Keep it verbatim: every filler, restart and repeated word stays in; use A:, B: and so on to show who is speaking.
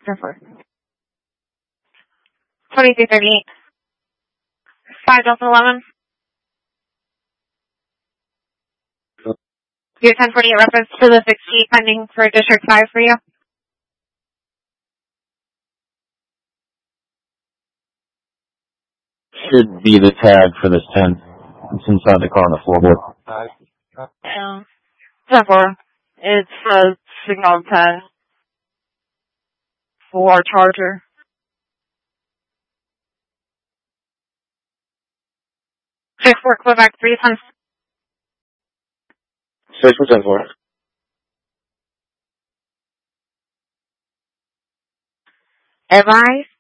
A: ten four. twenty-three thirty-eight. five Delta eleven. Your ten forty-eight reference to the sixty pending for District five for you.
B: Should be the tag for this ten. It's inside the car on the floorboard.
A: Yeah. ten four. It's a signal ten for Charger. six four Quebec three ten.
B: six four ten four.
A: Advise